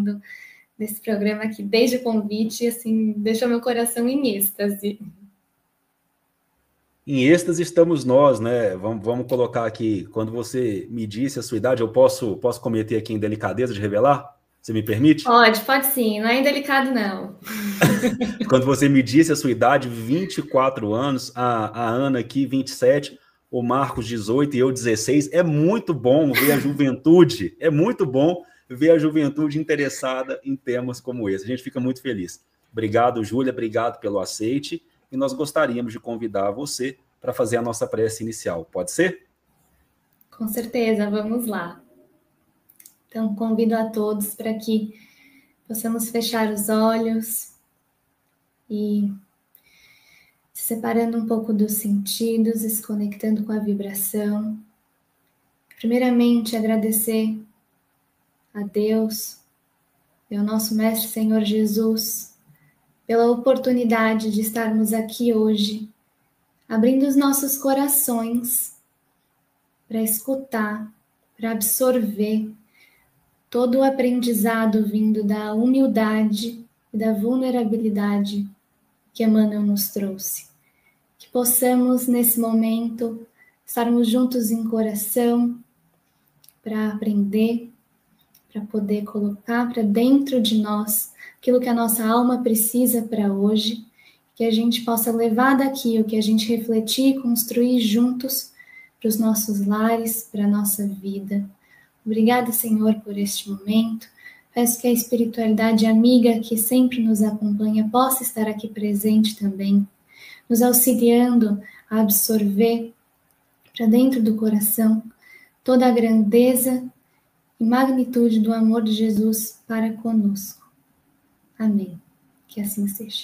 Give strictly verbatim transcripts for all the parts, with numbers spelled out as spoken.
participando desse programa aqui desde o convite, assim, deixou meu coração em êxtase. Em êxtase estamos nós, né? Vamos, vamos colocar aqui, quando você me disse a sua idade, eu posso, posso cometer aqui em delicadeza de revelar? Você me permite? Pode, pode sim, não é indelicado, não. Quando você me disse a sua idade, vinte e quatro anos, a, a Ana aqui, vinte e sete, o Marcos, dezoito e eu, dezesseis. É muito bom ver a juventude, é muito bom ver a juventude interessada em temas como esse. A gente fica muito feliz. Obrigado, Júlia, obrigado pelo aceite. E nós gostaríamos de convidar você para fazer a nossa prece inicial. Pode ser? Com certeza, vamos lá. Então, convido a todos para que possamos fechar os olhos e se separando um pouco dos sentidos, se conectando com a vibração. Primeiramente, agradecer a Deus, ao nosso Mestre Senhor Jesus, pela oportunidade de estarmos aqui hoje, abrindo os nossos corações para escutar, para absorver todo o aprendizado vindo da humildade e da vulnerabilidade que Emmanuel nos trouxe. Que possamos, nesse momento, estarmos juntos em coração para aprender, para poder colocar para dentro de nós aquilo que a nossa alma precisa para hoje, que a gente possa levar daqui o que a gente refletir e construir juntos para os nossos lares, para a nossa vida. Obrigada, Senhor, por este momento. Peço que a espiritualidade amiga que sempre nos acompanha possa estar aqui presente também, nos auxiliando a absorver para dentro do coração toda a grandeza e magnitude do amor de Jesus para conosco. Amém. Que assim seja.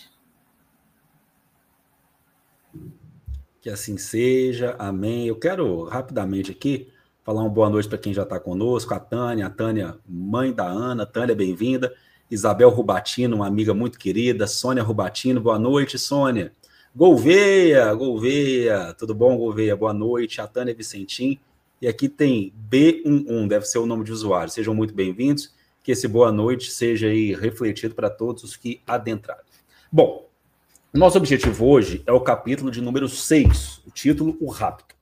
Que assim seja. Amém. Eu quero rapidamente aqui falar uma boa noite para quem já está conosco, a Tânia, a Tânia, mãe da Ana. Tânia, bem-vinda. Isabel Rubatino, uma amiga muito querida. Sônia Rubatino, boa noite, Sônia. Gouveia, Gouveia, tudo bom, Gouveia? Boa noite. A Tânia Vicentim. E aqui tem B onze, deve ser o nome de usuário. Sejam muito bem-vindos. Que esse boa noite seja aí refletido para todos os que adentraram. Bom, nosso objetivo hoje é o capítulo de número seis, o título, O Rapto.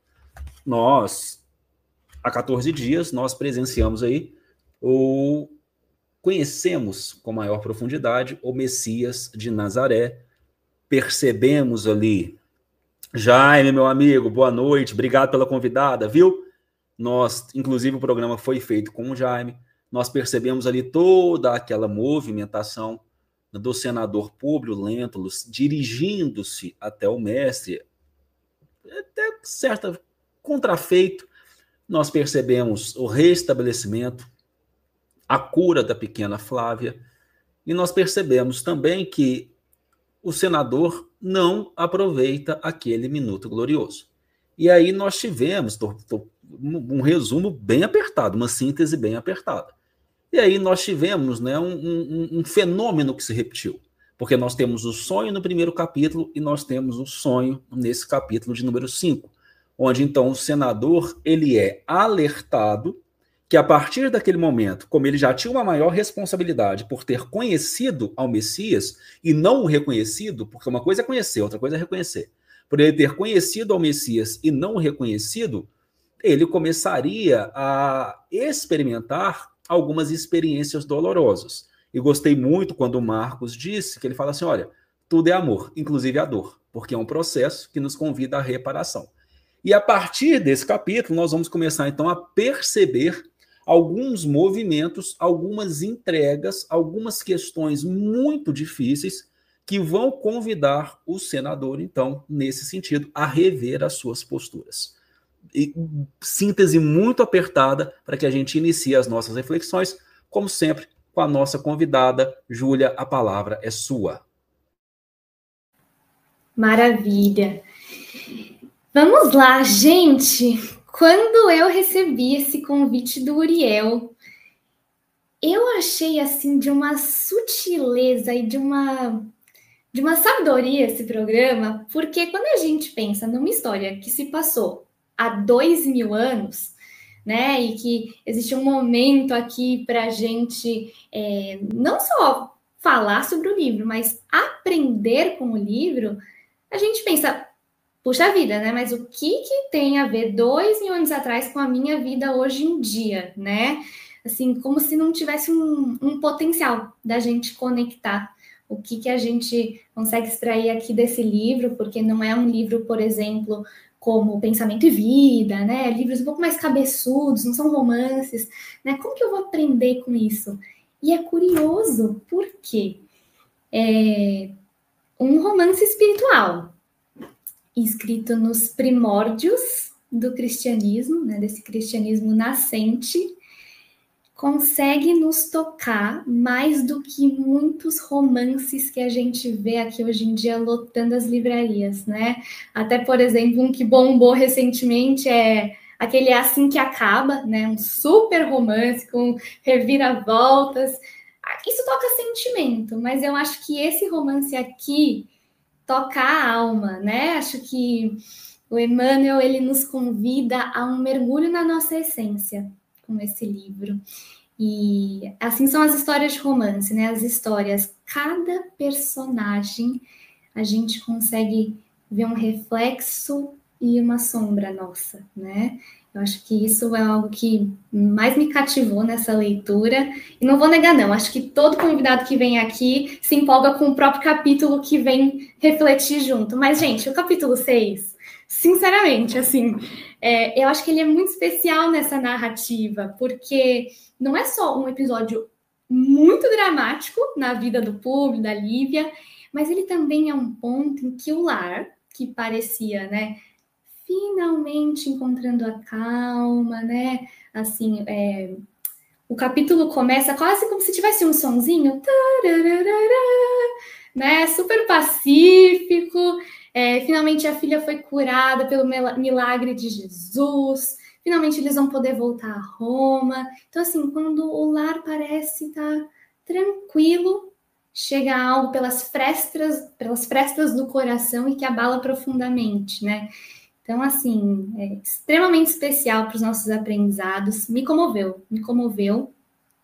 Nós, há quatorze dias, nós presenciamos aí, ou conhecemos com maior profundidade o Messias de Nazaré, percebemos ali, Jaime, meu amigo, boa noite, obrigado pela convidada, viu? Nós, inclusive o programa foi feito com o Jaime, nós percebemos ali toda aquela movimentação do senador Públio Lentulus dirigindo-se até o mestre, até certo contrafeito, nós percebemos o restabelecimento, a cura da pequena Flávia, e nós percebemos também que o senador não aproveita aquele minuto glorioso. E aí nós tivemos tô, tô, um resumo bem apertado, uma síntese bem apertada. E aí nós tivemos, né, um, um, um fenômeno que se repetiu, porque nós temos o sonho no primeiro capítulo e nós temos o sonho nesse capítulo de número cinco, onde então o senador ele é alertado que a partir daquele momento, como ele já tinha uma maior responsabilidade por ter conhecido ao Messias e não o reconhecido, porque uma coisa é conhecer, outra coisa é reconhecer, por ele ter conhecido ao Messias e não o reconhecido, ele começaria a experimentar algumas experiências dolorosas. E gostei muito quando o Marcos disse que ele fala assim, olha, tudo é amor, inclusive a dor, porque é um processo que nos convida à reparação. E a partir desse capítulo, nós vamos começar então a perceber alguns movimentos, algumas entregas, algumas questões muito difíceis que vão convidar o senador, então, nesse sentido, a rever as suas posturas. E, síntese muito apertada para que a gente inicie as nossas reflexões, como sempre, com a nossa convidada, Júlia, a palavra é sua. Maravilha. Vamos lá, gente. Quando eu recebi esse convite do Uriel, eu achei assim de uma sutileza e de uma de uma sabedoria esse programa, porque quando a gente pensa numa história que se passou há dois mil anos, né? E que existe um momento aqui para a gente é, não só falar sobre o livro, mas aprender com o livro, a gente pensa, puxa vida, né? Mas o que, que tem a ver dois mil anos atrás com a minha vida hoje em dia, né? Assim, como se não tivesse um, um potencial da gente conectar o que, que a gente consegue extrair aqui desse livro, porque não é um livro, por exemplo, como Pensamento e Vida, né? Livros um pouco mais cabeçudos, não são romances, né? Como que eu vou aprender com isso? E é curioso, porque é um romance espiritual, escrito nos primórdios do cristianismo, né, desse cristianismo nascente, consegue nos tocar mais do que muitos romances que a gente vê aqui hoje em dia lotando as livrarias, né? Até, por exemplo, um que bombou recentemente é aquele Assim que Acaba, né? Um super romance com reviravoltas. Isso toca sentimento, mas eu acho que esse romance aqui toca a alma, né? Acho que o Emmanuel, ele nos convida a um mergulho na nossa essência com esse livro. E assim são as histórias de romance, né? As histórias, cada personagem a gente consegue ver um reflexo e uma sombra nossa, né? Eu acho que isso é algo que mais me cativou nessa leitura. E não vou negar, não. Acho que todo convidado que vem aqui se empolga com o próprio capítulo que vem refletir junto. Mas, gente, o capítulo seis, sinceramente, assim, é, eu acho que ele é muito especial nessa narrativa, porque não é só um episódio muito dramático na vida do Públio, da Lívia, mas ele também é um ponto em que o lar, que parecia, né, finalmente encontrando a calma, né? Assim, é, o capítulo começa quase como se tivesse um sonzinho, né? Super pacífico. É, finalmente a filha foi curada pelo milagre de Jesus. Finalmente eles vão poder voltar a Roma. Então, assim, quando o lar parece estar tranquilo, chega algo pelas frestas, pelas frestas do coração e que abala profundamente, né? Então, assim, é extremamente especial para os nossos aprendizados. Me comoveu, me comoveu,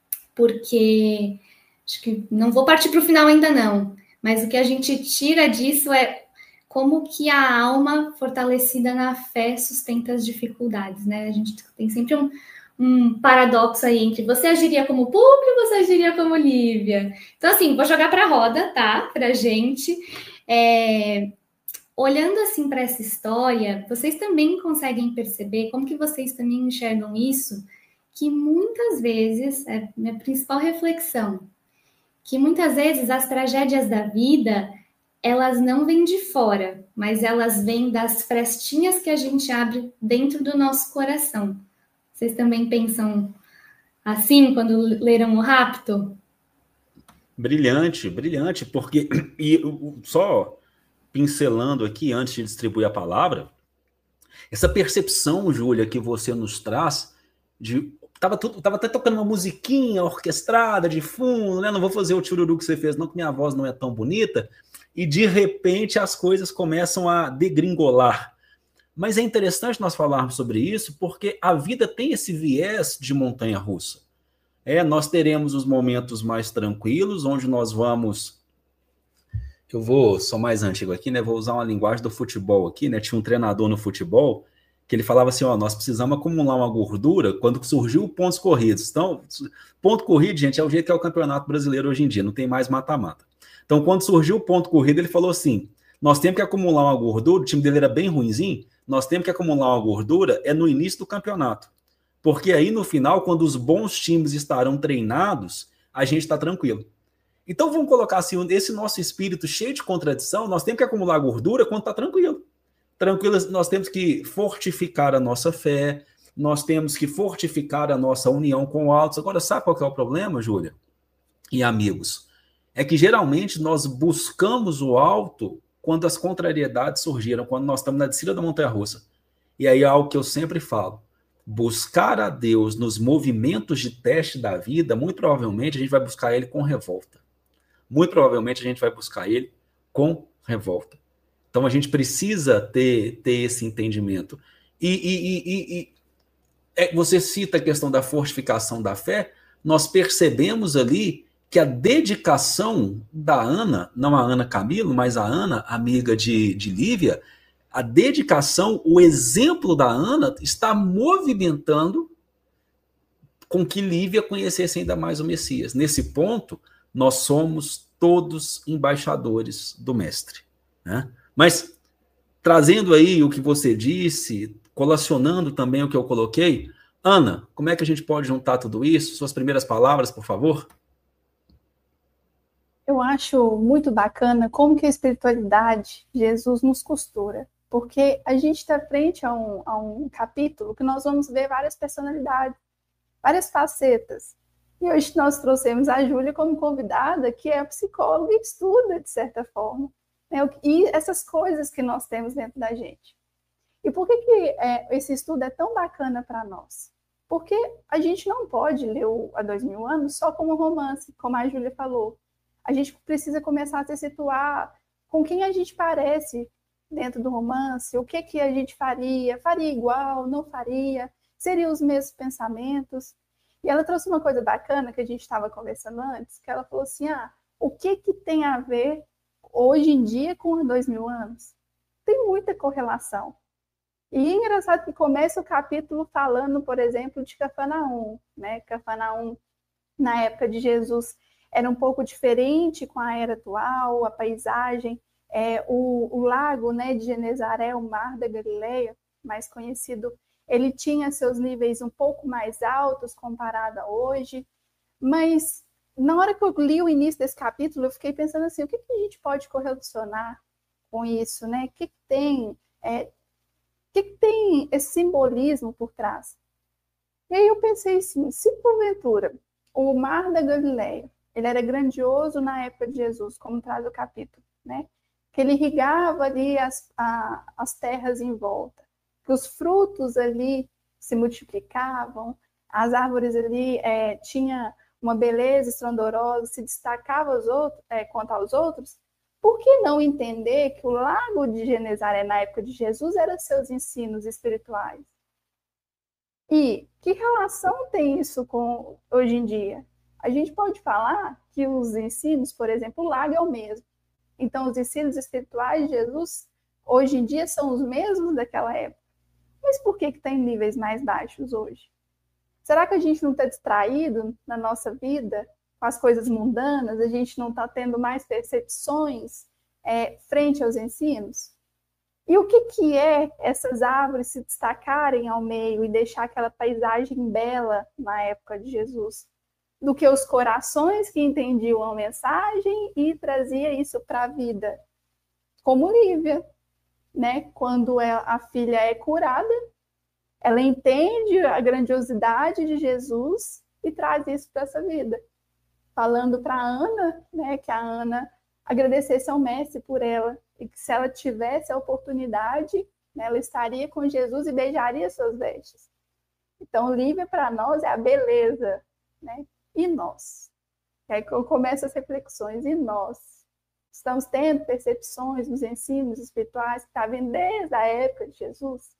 porque acho que não vou partir para o final ainda não, mas o que a gente tira disso é como que a alma fortalecida na fé sustenta as dificuldades, né? A gente tem sempre um, um paradoxo aí entre você agiria como Públio, você agiria como Lívia. Então, assim, vou jogar para a roda, tá? Para a gente. É... Olhando assim para essa história, vocês também conseguem perceber como que vocês também enxergam isso, que muitas vezes, é minha principal reflexão, que muitas vezes as tragédias da vida, elas não vêm de fora, mas elas vêm das frestinhas que a gente abre dentro do nosso coração. Vocês também pensam assim quando leram O Rapto? Brilhante, brilhante, porque e só pincelando aqui antes de distribuir a palavra, essa percepção, Júlia, que você nos traz de tava tudo, tava até tocando uma musiquinha orquestrada de fundo, né? Não vou fazer o tchururu que você fez, não, que minha voz não é tão bonita, e de repente as coisas começam a degringolar. Mas é interessante nós falarmos sobre isso, porque a vida tem esse viés de montanha-russa. É, nós teremos os momentos mais tranquilos, onde nós vamos... Eu vou, sou mais antigo aqui, né? Vou usar uma linguagem do futebol aqui, né? Tinha um treinador no futebol que ele falava assim, ó, nós precisamos acumular uma gordura quando surgiu pontos corridos. Então, ponto corrido, gente, é o jeito que é o Campeonato Brasileiro hoje em dia, não tem mais mata-mata. Então, quando surgiu o ponto corrido, ele falou assim, nós temos que acumular uma gordura, o time dele era bem ruinzinho, nós temos que acumular uma gordura é no início do campeonato. Porque aí, no final, quando os bons times estarão treinados, a gente está tranquilo. Então, vamos colocar assim, esse nosso espírito cheio de contradição, nós temos que acumular gordura quando está tranquilo. Tranquilo, nós temos que fortificar a nossa fé, nós temos que fortificar a nossa união com o alto. Agora, sabe qual que é o problema, Júlia e amigos? É que, geralmente, nós buscamos o alto quando as contrariedades surgiram, quando nós estamos na descida da montanha-russa. E aí é algo que eu sempre falo. Buscar a Deus nos movimentos de teste da vida, muito provavelmente a gente vai buscar ele com revolta. Muito provavelmente a gente vai buscar ele com revolta. Então a gente precisa ter, ter esse entendimento. E, e, e, e é, você cita a questão da fortificação da fé, nós percebemos ali que a dedicação da Ana, não a Ana Camilo, mas a Ana, amiga de, de Lívia, a dedicação, o exemplo da Ana está movimentando com que Lívia conhecesse ainda mais o Messias. Nesse ponto, nós somos todos embaixadores do Mestre, né? Mas, trazendo aí o que você disse, colacionando também o que eu coloquei, Ana, como é que a gente pode juntar tudo isso? Suas primeiras palavras, por favor. Eu acho muito bacana como que a espiritualidade, Jesus nos costura, porque a gente está frente a um, a um capítulo que nós vamos ver várias personalidades, várias facetas. E hoje nós trouxemos a Júlia como convidada, que é psicóloga e estuda, de certa forma, né? E essas coisas que nós temos dentro da gente. E por que, que é, esse estudo é tão bacana para nós? Porque a gente não pode ler o Há Dois Mil Anos só como romance, como a Júlia falou. A gente precisa começar a se situar com quem a gente parece dentro do romance, o que, que a gente faria, faria igual, não faria, seriam os mesmos pensamentos. E ela trouxe uma coisa bacana que a gente estava conversando antes, que ela falou assim, ah, o que, que tem a ver hoje em dia com Há Dois Mil Anos? Tem muita correlação. E é engraçado que começa o capítulo falando, por exemplo, de Cafarnaum, né? Cafarnaum, na época de Jesus, era um pouco diferente com a era atual, a paisagem, é, o, o lago, né, de Genezaré, o Mar da Galileia, mais conhecido, ele tinha seus níveis um pouco mais altos comparado a hoje, mas na hora que eu li o início desse capítulo, eu fiquei pensando assim, o que, que a gente pode correlacionar com isso, né? O que, que tem... É, o que, que tem esse simbolismo por trás? E aí eu pensei assim, se porventura o Mar da Galileia, ele era grandioso na época de Jesus, como traz o capítulo, né? Que ele irrigava ali as, a, as terras em volta, que os frutos ali se multiplicavam, as árvores ali é, tinham uma beleza estrondorosa, se destacavam aos outros, é, quanto aos outros. Por que não entender que o lago de Genezaré, na época de Jesus, eram seus ensinos espirituais? E que relação tem isso com hoje em dia? A gente pode falar que os ensinos, por exemplo, o lago é o mesmo. Então, os ensinos espirituais de Jesus, hoje em dia, são os mesmos daquela época. Mas por que está em níveis mais baixos hoje? Será que a gente não está distraído na nossa vida com as coisas mundanas, a gente não está tendo mais percepções é, frente aos ensinos? E o que, que é essas árvores se destacarem ao meio e deixar aquela paisagem bela na época de Jesus? Do que os corações que entendiam a mensagem e trazia isso para a vida. Como Lívia, né? Quando a filha é curada, ela entende a grandiosidade de Jesus e traz isso para essa vida. Falando para a Ana, né, que a Ana agradecesse ao mestre por ela, e que se ela tivesse a oportunidade, né, ela estaria com Jesus e beijaria suas vestes. Então, Lívia para nós é a beleza, né? E nós? E aí que eu começo as reflexões, e nós? Estamos tendo percepções nos ensinos espirituais que está vindo desde a época de Jesus?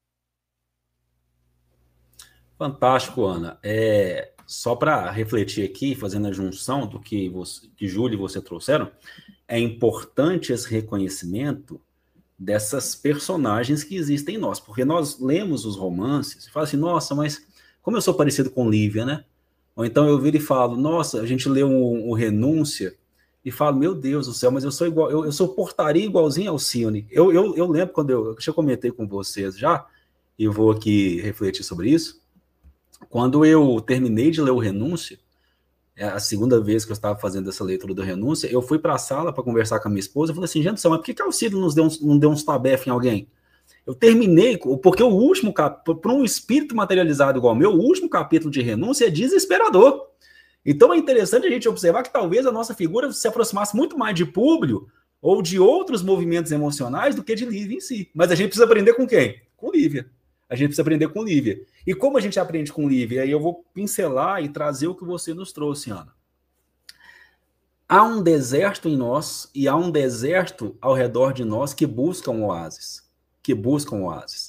Fantástico, Ana. É, só para refletir aqui, fazendo a junção do que, você, que Júlia e você trouxeram, é importante esse reconhecimento dessas personagens que existem em nós, porque nós lemos os romances e fala assim, nossa, mas como eu sou parecido com Lívia, né? Ou então eu viro e falo, nossa, a gente lê um, um Renúncia e falo, meu Deus do céu, mas eu sou igual, eu, eu sou portaria igualzinho ao Alcione. Eu, eu, eu lembro quando eu, eu já comentei com vocês já, e eu vou aqui refletir sobre isso. Quando eu terminei de ler o Renúncia, a segunda vez que eu estava fazendo essa leitura do Renúncia, eu fui para a sala para conversar com a minha esposa e falei assim, gente do céu, mas por que, que Alcídio nos deu uns, não deu uns tabef em alguém? Eu terminei, porque o último capítulo, para um espírito materializado igual ao meu, o último capítulo de Renúncia é desesperador. Então é interessante a gente observar que talvez a nossa figura se aproximasse muito mais de Públio ou de outros movimentos emocionais do que de Lívia em si. Mas a gente precisa aprender com quem? Com Lívia. A gente precisa aprender com Lívia. E como a gente aprende com Lívia? Aí eu vou pincelar e trazer o que você nos trouxe, Ana. Há um deserto em nós e há um deserto ao redor de nós que buscam oásis. Que buscam oásis.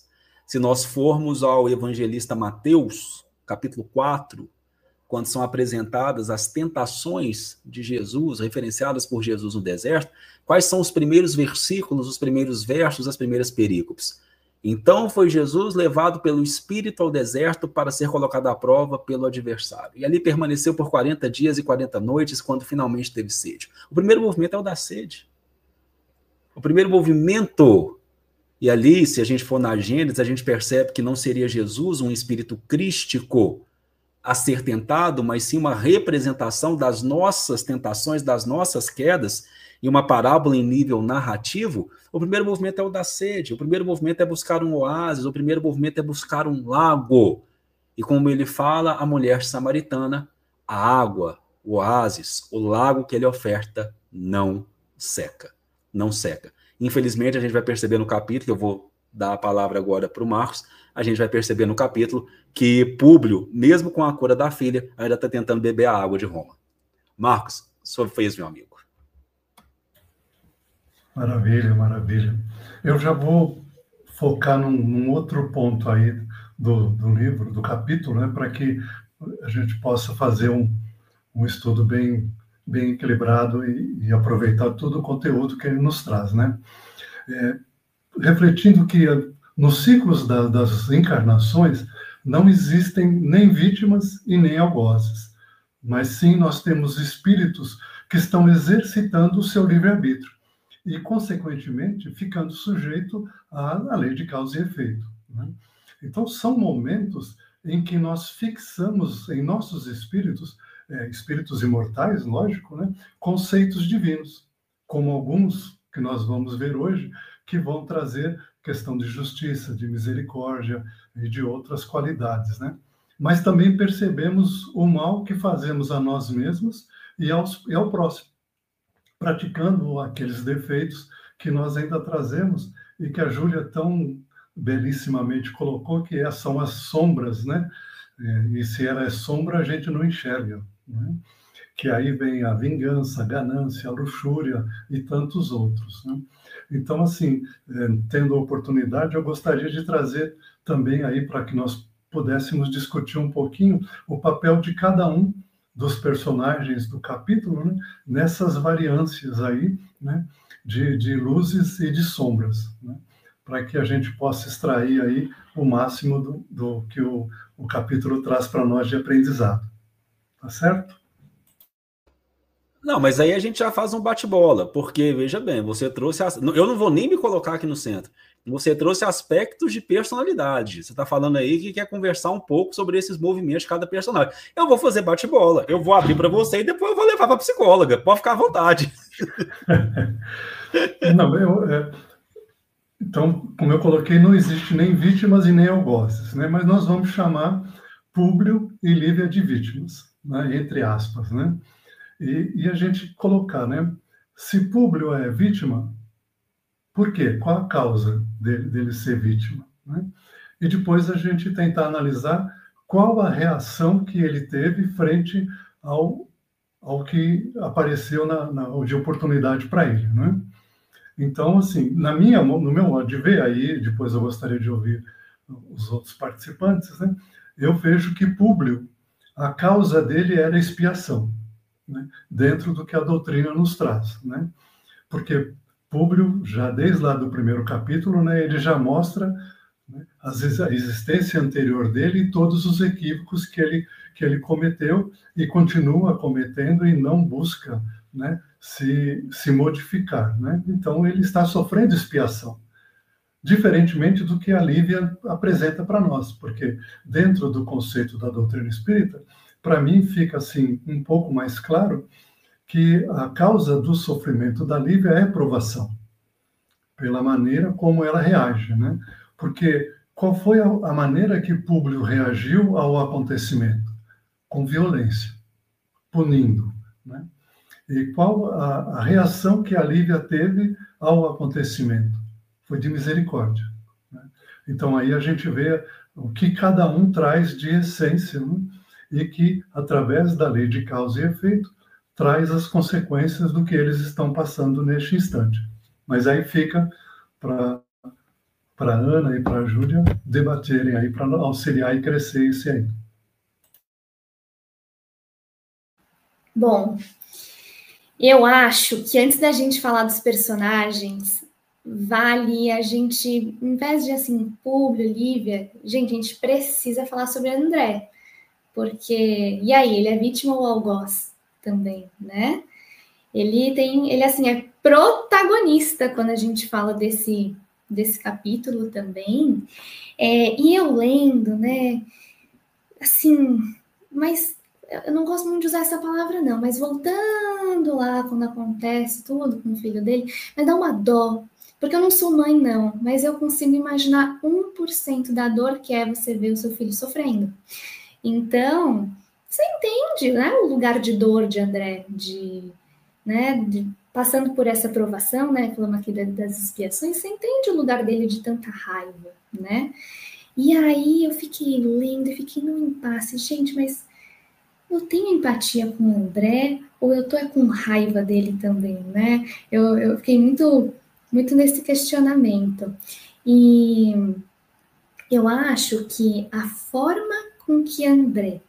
Se nós formos ao evangelista Mateus, capítulo quatro, quando são apresentadas as tentações de Jesus, referenciadas por Jesus no deserto, quais são os primeiros versículos, os primeiros versos, as primeiras perícopes? Então foi Jesus levado pelo Espírito ao deserto para ser colocado à prova pelo adversário. E ali permaneceu por quarenta dias e quarenta noites, quando finalmente teve sede. O primeiro movimento é o da sede. O primeiro movimento, e ali, se a gente for na Gênesis, a gente percebe que não seria Jesus um espírito crístico a ser tentado, mas sim uma representação das nossas tentações, das nossas quedas, e uma parábola em nível narrativo. O primeiro movimento é o da sede, o primeiro movimento é buscar um oásis, o primeiro movimento é buscar um lago. E como ele fala, a mulher samaritana, a água, o oásis, o lago que ele oferta não seca, não seca. Infelizmente, a gente vai perceber no capítulo, eu vou dar a palavra agora para o Marcos, a gente vai perceber no capítulo que Públio, mesmo com a cura da filha, ainda está tentando beber a água de Roma. Marcos, sua vez, meu amigo. Maravilha, maravilha. Eu já vou focar num, num outro ponto aí do, do livro, do capítulo, né, para que a gente possa fazer um, um estudo bem, bem equilibrado e, e aproveitar todo o conteúdo que ele nos traz, né? É, refletindo que nos ciclos da, das encarnações não existem nem vítimas e nem algozes, mas sim nós temos espíritos que estão exercitando o seu livre-arbítrio e, consequentemente, ficando sujeito à, à lei de causa e efeito, né? Então, são momentos em que nós fixamos em nossos espíritos, é, espíritos imortais, lógico, né, conceitos divinos, como alguns que nós vamos ver hoje, que vão trazer questão de justiça, de misericórdia e de outras qualidades, né? Mas também percebemos o mal que fazemos a nós mesmos e, aos, e ao próximo, praticando aqueles defeitos que nós ainda trazemos e que a Júlia tão belíssimamente colocou, que são as sombras, né? E se ela é sombra, a gente não enxerga, né? Que aí vem a vingança, a ganância, a luxúria e tantos outros, né? Então, assim, tendo a oportunidade, eu gostaria de trazer também aí para que nós pudéssemos discutir um pouquinho o papel de cada um dos personagens do capítulo, né, nessas variâncias aí, né, de, de luzes e de sombras, né, para que a gente possa extrair aí o máximo do, do que o, o capítulo traz para nós de aprendizado. Tá certo? Não, mas aí a gente já faz um bate-bola, porque, veja bem, você trouxe... As... Eu não vou nem me colocar aqui no centro. Você trouxe aspectos de personalidade. Você está falando aí que quer conversar um pouco sobre esses movimentos de cada personagem. Eu vou fazer bate-bola. Eu vou abrir para você e depois eu vou levar para a psicóloga. Pode ficar à vontade. Não, eu, é... Então, como eu coloquei, não existe nem vítimas e nem algozes, né? Mas nós vamos chamar Públio e Lívia de vítimas, né? Entre aspas, né? E, e a gente colocar, né? Se Públio é vítima, por quê? Qual a causa dele, dele ser vítima, né? E depois a gente tentar analisar qual a reação que ele teve frente ao, ao que apareceu na, na, de oportunidade para ele, né? Então, assim, na minha, no meu modo de ver, aí depois eu gostaria de ouvir os outros participantes, né? Eu vejo que Públio, a causa dele era expiação, né, dentro do que a doutrina nos traz, né? Porque Públio, já desde lá do primeiro capítulo, né, ele já mostra, né, a existência anterior dele e todos os equívocos que ele, que ele cometeu e continua cometendo e não busca, né, se, se modificar, né? Então ele está sofrendo expiação, diferentemente do que a Lívia apresenta para nós, porque dentro do conceito da doutrina espírita, para mim fica assim um pouco mais claro que a causa do sofrimento da Lívia é provação, pela maneira como ela reage, né? Porque qual foi a, a maneira que Públio reagiu ao acontecimento? Com violência, punindo, né? E qual a, a reação que a Lívia teve ao acontecimento? Foi de misericórdia, né? Então aí a gente vê o que cada um traz de essência, né? E que, através da lei de causa e efeito, traz as consequências do que eles estão passando neste instante. Mas aí fica para para a Ana e para a Júlia debaterem aí, para auxiliar e crescer isso aí. Bom, eu acho que antes da gente falar dos personagens, vale a gente, em vez de assim, Públio, Lívia, gente, a gente precisa falar sobre André, porque, e aí, ele é vítima ou algoz também, né? Ele tem, ele assim, é protagonista quando a gente fala desse, desse capítulo também, é, e eu lendo, né, assim, mas eu não gosto muito de usar essa palavra não, mas voltando lá quando acontece tudo com o filho dele, mas dá uma dó, porque eu não sou mãe não, mas eu consigo imaginar um por cento da dor que é você ver o seu filho sofrendo. Então, você entende, né, o lugar de dor de André, de, né, de, passando por essa provação, né, falando aqui das expiações, você entende o lugar dele de tanta raiva, né? E aí eu fiquei lendo e fiquei num impasse, gente, mas eu tenho empatia com o André ou eu tô com raiva dele também, né? Eu, eu fiquei muito, muito nesse questionamento. E eu acho que a forma com que André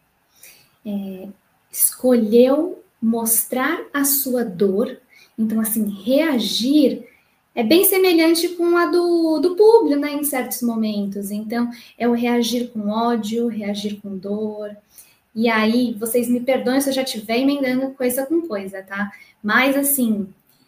é, escolheu mostrar a sua dor, então, assim, reagir, é bem semelhante com a do, do Públio, né, em certos momentos. Então, é o reagir com ódio, reagir com dor. E aí, vocês me perdoem se eu já estiver emendando coisa com coisa, tá? Mas, assim,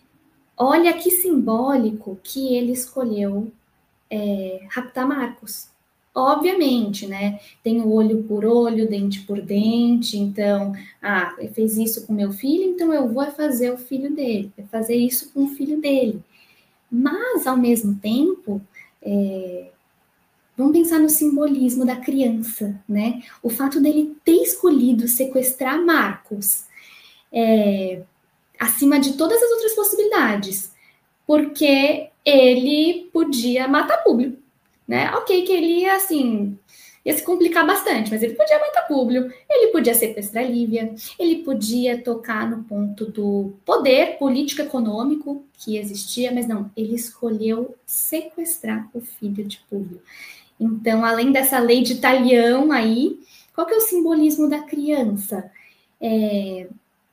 olha que simbólico que ele escolheu é, raptar Marcos. Obviamente, né? Tem o olho por olho, dente por dente. Então, ah, ele fez isso com meu filho, então eu vou fazer o filho dele, vou fazer isso com o filho dele. Mas, ao mesmo tempo, é, vamos pensar no simbolismo da criança, né? O fato dele ter escolhido sequestrar Marcos é, acima de todas as outras possibilidades, porque ele podia matar Públio, né? Ok, que ele ia, assim, ia se complicar bastante, mas ele podia matar Públio, ele podia sequestrar Lívia, ele podia tocar no ponto do poder político-econômico que existia, mas não, ele escolheu sequestrar o filho de Públio. Então, além dessa lei de talião aí, qual que é o simbolismo da criança? É...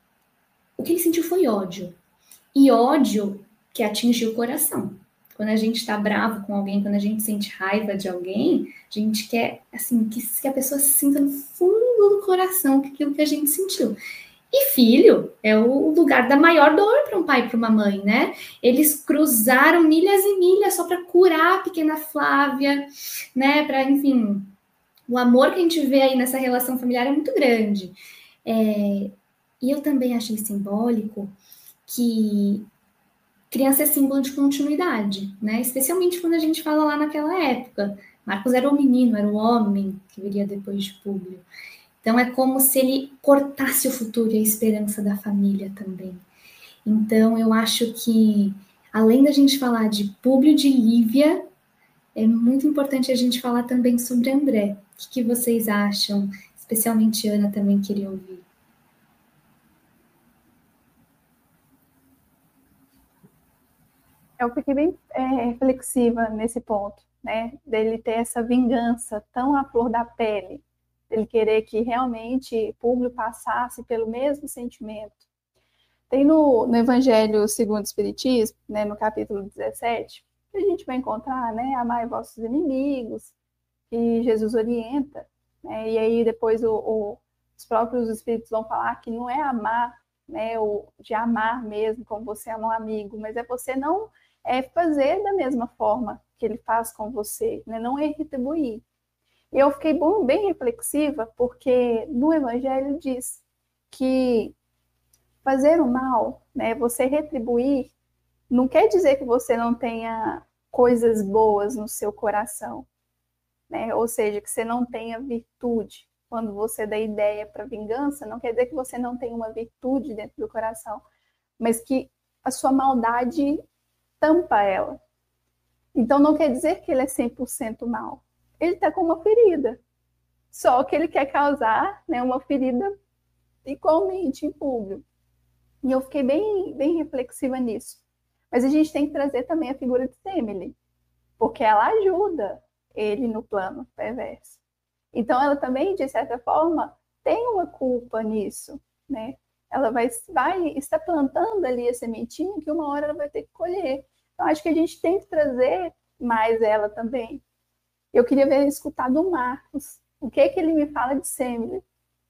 O que ele sentiu foi ódio. E ódio que atinge o coração. Quando a gente está bravo com alguém, quando a gente sente raiva de alguém, a gente quer, assim, que, que a pessoa se sinta no fundo do coração aquilo que a gente sentiu. E filho é o lugar da maior dor para um pai e para uma mãe, né? Eles cruzaram milhas e milhas só para curar a pequena Flávia, né? Para, enfim, o amor que a gente vê aí nessa relação familiar é muito grande. É, e eu também achei simbólico que criança é símbolo de continuidade, né? Especialmente quando a gente fala lá naquela época. Marcos era o menino, era o homem que viria depois de Públio. Então é como se ele cortasse o futuro e a esperança da família também. Então eu acho que, além da gente falar de Públio, de Lívia, é muito importante a gente falar também sobre André. O que, que vocês acham? Especialmente Ana também queria ouvir. Eu fiquei bem é, reflexiva nesse ponto, né? Dele ter essa vingança tão à flor da pele, dele querer que realmente o Públio passasse pelo mesmo sentimento. Tem no, no Evangelho segundo o Espiritismo, né, no capítulo dezessete, que a gente vai encontrar, né, amai vossos inimigos, que Jesus orienta, né, e aí depois o, o, os próprios Espíritos vão falar que não é amar, né, o, de amar mesmo, como você ama um amigo, mas é você não é fazer da mesma forma que ele faz com você, né, não é retribuir. E eu fiquei bom, bem reflexiva, porque no Evangelho diz que fazer o mal, né, você retribuir, não quer dizer que você não tenha coisas boas no seu coração, né? Ou seja, que você não tenha virtude. Quando você dá ideia para vingança, não quer dizer que você não tenha uma virtude dentro do coração, mas que a sua maldade tampa ela. Então não quer dizer que ele é cem por cento mal. Ele está com uma ferida. Só que ele quer causar, né, uma ferida igualmente em Públio. E eu fiquei bem, bem reflexiva nisso. Mas a gente tem que trazer também a figura de Semele, porque ela ajuda ele no plano perverso. Então, ela também, de certa forma, tem uma culpa nisso, né? Ela vai, vai estar plantando ali a sementinha que uma hora ela vai ter que colher. Então, acho que a gente tem que trazer mais ela também. Eu queria ver, escutar do Marcos. O que que ele me fala de Semele?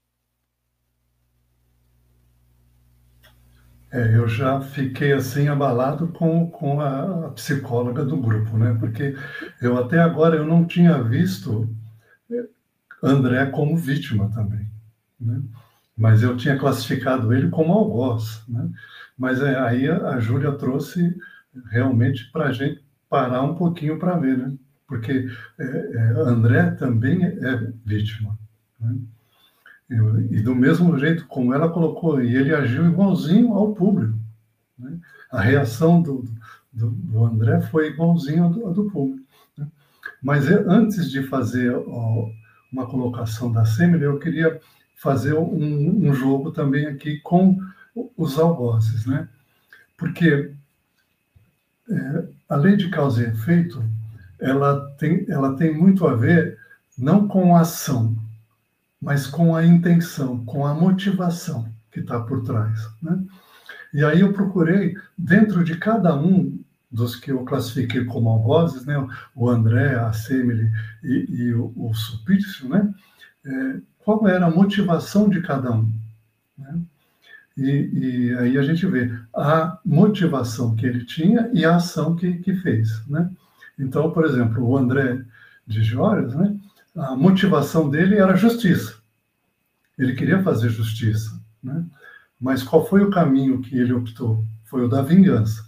É, eu já fiquei assim abalado com, com a, a psicóloga do grupo, né? Porque eu até agora eu não tinha visto André como vítima também, né? Mas eu tinha classificado ele como algoz, né? Mas é, aí a, a Júlia trouxe realmente para a gente parar um pouquinho para ver, né? Porque é, é, André também é vítima, né? E do mesmo jeito como ela colocou, e ele agiu igualzinho ao público, né? A reação do, do, do André foi igualzinho ao do, ao do público, né? Mas eu, antes de fazer ó, uma colocação da Semele, eu queria fazer um, um jogo também aqui com os algozes, né? Porque é, a lei de causa e efeito, ela tem, ela tem muito a ver não com a ação, mas com a intenção, com a motivação que está por trás, né? E aí eu procurei, dentro de cada um dos que eu classifiquei como algozes, né, o André, a Semele e, e o, o Sulpício, né, é, qual era a motivação de cada um, né? E, e aí a gente vê a motivação que ele tinha e a ação que, que fez, né? Então, por exemplo, o André de Giores, né, a motivação dele era justiça. Ele queria fazer justiça, né? Mas qual foi o caminho que ele optou? Foi o da vingança.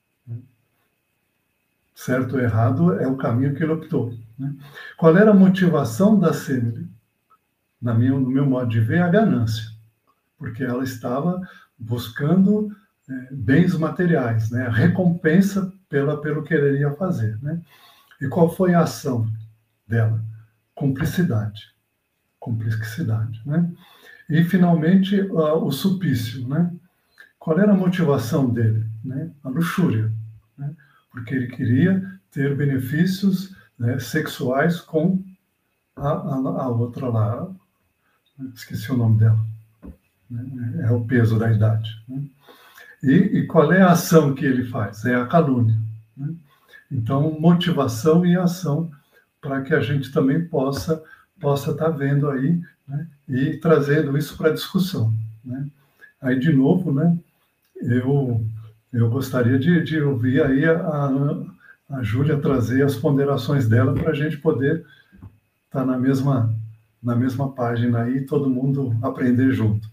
Certo ou errado é o caminho que ele optou, né? Qual era a motivação da Semele? Na minha, no meu modo de ver, a ganância. Porque ela estava buscando é, bens materiais, né? A recompensa pela, pelo que ele ia fazer, né? E qual foi a ação dela? Cumplicidade. Cumplicidade, né? E, finalmente, uh, o Sulpício, né? Qual era a motivação dele? Né? A luxúria, né? Porque ele queria ter benefícios, né, sexuais com a, a, a outra lá, esqueci o nome dela, né? É o peso da idade, né? E, e qual é a ação que ele faz? É a calúnia, né? Então, motivação e ação para que a gente também possa possa estar vendo aí, né, e trazendo isso para a discussão, né? Aí, de novo, né, eu, eu gostaria de, de ouvir aí a, a, a Júlia trazer as ponderações dela para a gente poder estar na mesma, na mesma página aí e todo mundo aprender junto.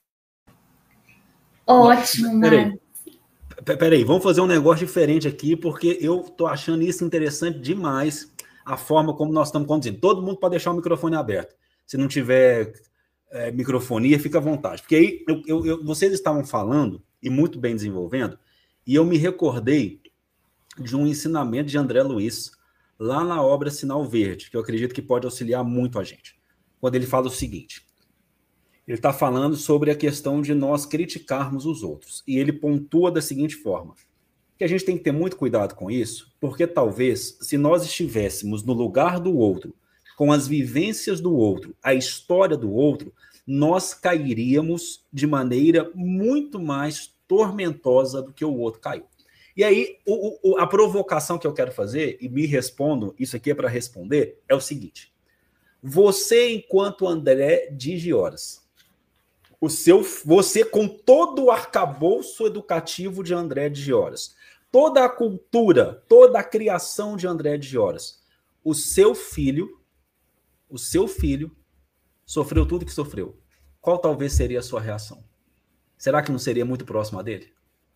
Ótimo, Marcos. Peraí, peraí, vamos fazer um negócio diferente aqui, porque eu estou achando isso interessante demais, a forma como nós estamos conduzindo. Todo mundo pode deixar o microfone aberto. Se não tiver é, microfonia, fica à vontade. Porque aí eu, eu, eu, vocês estavam falando, e muito bem desenvolvendo, e eu me recordei de um ensinamento de André Luiz, lá na obra Sinal Verde, que eu acredito que pode auxiliar muito a gente. Quando ele fala o seguinte, ele está falando sobre a questão de nós criticarmos os outros. E ele pontua da seguinte forma, que a gente tem que ter muito cuidado com isso, porque talvez, se nós estivéssemos no lugar do outro, com as vivências do outro, a história do outro, nós cairíamos de maneira muito mais tormentosa do que o outro caiu. E aí, o, o, a provocação que eu quero fazer, e me respondo, isso aqui é para responder, é o seguinte. Você, enquanto André de Giores, o seu, você com todo o arcabouço educativo de André de Giores, toda a cultura, toda a criação de André de Giores, o seu filho, o seu filho sofreu tudo que sofreu. Qual talvez seria a sua reação? Será que não seria muito próxima dele?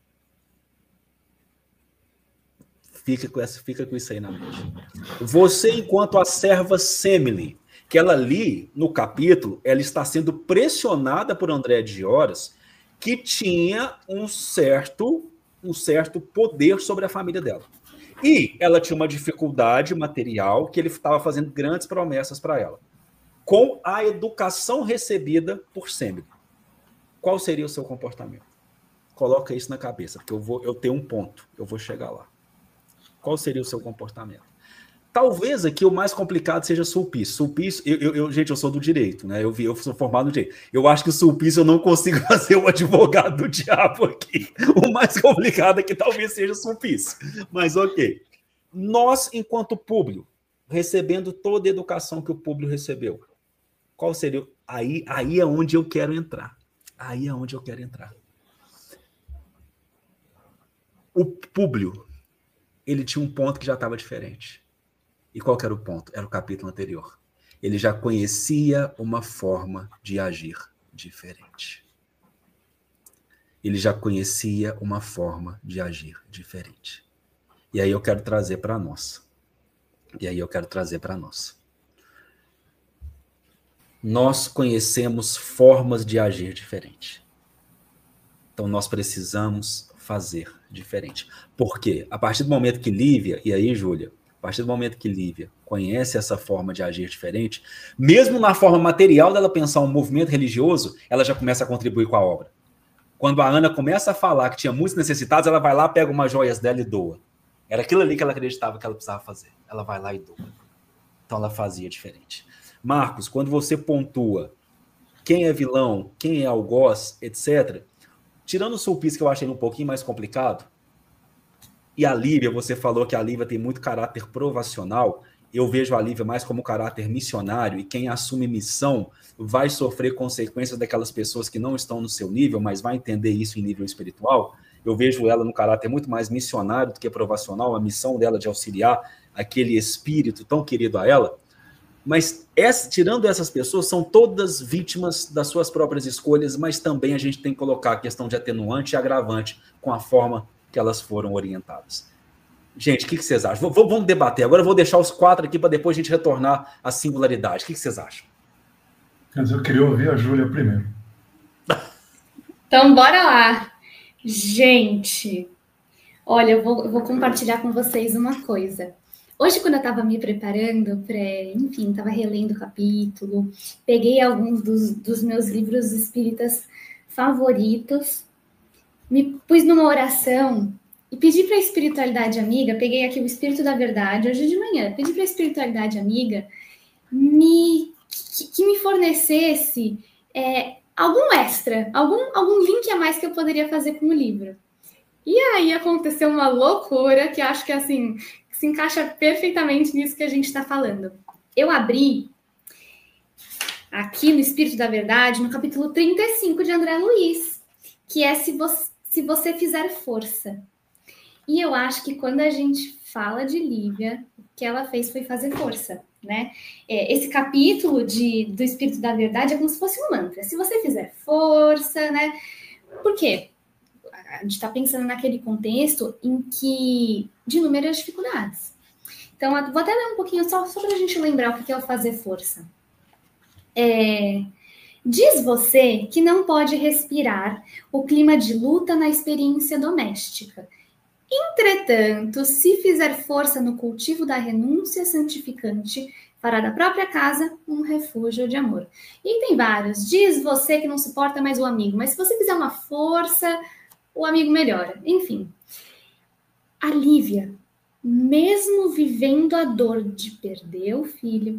Fica com, essa, fica com isso aí na mente. Você, enquanto a serva Semele, que ela ali, no capítulo, ela está sendo pressionada por André de Giores, que tinha um certo, um certo poder sobre a família dela. E ela tinha uma dificuldade material que ele estava fazendo grandes promessas para ela. Com a educação recebida por Semele, qual seria o seu comportamento? Coloca isso na cabeça, porque eu, vou, eu tenho um ponto, eu vou chegar lá. Qual seria o seu comportamento? Talvez aqui o mais complicado seja Sulpício. Sulpício, eu, eu, eu, gente, eu sou do direito, né? Eu, vi, eu sou formado no direito. Eu acho que o Sulpício eu não consigo fazer o advogado do diabo aqui. O mais complicado aqui talvez seja Sulpício. Mas ok. Nós, enquanto Públio, recebendo toda a educação que o Públio recebeu, qual seria? Aí, aí é onde eu quero entrar. Aí é onde eu quero entrar. O Públio, ele tinha um ponto que já estava diferente. E qual que era o ponto? Era o capítulo anterior. Ele já conhecia uma forma de agir diferente. Ele já conhecia uma forma de agir diferente. E aí eu quero trazer para nós. E aí eu quero trazer para nós. Nós conhecemos formas de agir diferente. Então nós precisamos fazer diferente. Por quê? A partir do momento que Lívia, e aí, Júlia, a partir do momento que Lívia conhece essa forma de agir diferente, mesmo na forma material dela pensar um movimento religioso, ela já começa a contribuir com a obra. Quando a Ana começa a falar que tinha muitos necessitados, ela vai lá, pega umas joias dela e doa. Era aquilo ali que ela acreditava que ela precisava fazer. Ela vai lá e doa. Então ela fazia diferente. Marcos, quando você pontua quem é vilão, quem é algoz, etcétera, tirando o Sulpício, que eu achei um pouquinho mais complicado, e a Lívia, você falou que a Lívia tem muito caráter provacional, eu vejo a Lívia mais como caráter missionário, e quem assume missão vai sofrer consequências daquelas pessoas que não estão no seu nível, mas vai entender isso em nível espiritual. Eu vejo ela no caráter muito mais missionário do que provacional, a missão dela de auxiliar aquele espírito tão querido a ela. Mas essa, tirando essas pessoas, são todas vítimas das suas próprias escolhas, mas também a gente tem que colocar a questão de atenuante e agravante com a forma que elas foram orientadas. Gente, o que, que vocês acham? V- vamos debater. Agora eu vou deixar os quatro aqui para depois a gente retornar à singularidade. O que, que vocês acham? Mas eu queria ouvir a Júlia primeiro. Então, bora lá. Gente, olha, eu vou, eu vou compartilhar com vocês uma coisa. Hoje, quando eu estava me preparando para, enfim, estava relendo o capítulo, peguei alguns dos, dos meus livros espíritas favoritos, me pus numa oração e pedi para a espiritualidade amiga, peguei aqui o Espírito da Verdade, hoje de manhã, pedi para a espiritualidade amiga me, que, que me fornecesse é, algum extra, algum, algum link a mais que eu poderia fazer com o livro. E aí aconteceu uma loucura que acho que assim se encaixa perfeitamente nisso que a gente está falando. Eu abri aqui no Espírito da Verdade, no capítulo trinta e cinco de André Luiz, que é se você, se você fizer força. E eu acho que quando a gente fala de Lívia, o que ela fez foi fazer força, né? É, esse capítulo de, do Espírito da Verdade é como se fosse um mantra. Se você fizer força, né? Por quê? A gente está pensando naquele contexto em que de inúmeras dificuldades. Então, eu vou até ler um pouquinho só, só para a gente lembrar o que é o fazer força. É, diz você que não pode respirar o clima de luta na experiência doméstica. Entretanto, se fizer força no cultivo da renúncia santificante, fará da própria casa um refúgio de amor. E tem vários. Diz você que não suporta mais o amigo, mas se você fizer uma força, o amigo melhora. Enfim, a Lívia, mesmo vivendo a dor de perder o filho,